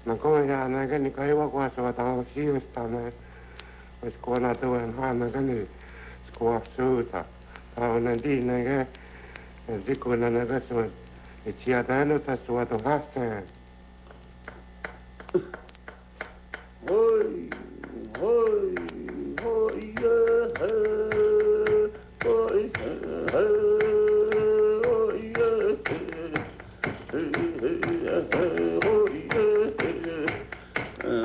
no come ja na ka ni kai wa kwa so ta o si o sta na o sko na to en ha na ka ni sko su ta ta o na di na ka ziko na na ka so e tia ta no ta so to ha